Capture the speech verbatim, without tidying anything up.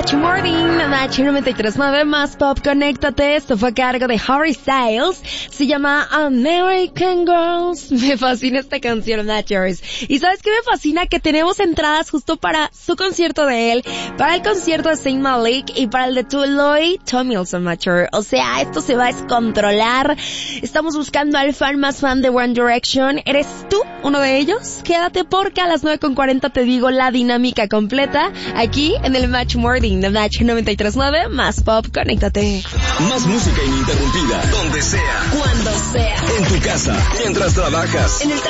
Match Morning, Match noventa y tres punto nueve, más pop, conéctate. Esto fue a cargo de Harry Styles. Se llama American Girls. Me fascina esta canción, Matchers. Y ¿sabes qué me fascina? Que tenemos entradas justo para su concierto de él, para el concierto de Saint Malik y para el de Tuloy Tomilson, Matcher. O sea, esto se va a descontrolar. Estamos buscando al fan más fan de One Direction. ¿Eres tú uno de ellos? Quédate porque a las nueve con cuarenta te digo la dinámica completa aquí en el Match Morning de Match noventa y tres punto nueve, más pop, conéctate. Más música ininterrumpida, donde sea, cuando sea, en tu casa, mientras trabajas, en el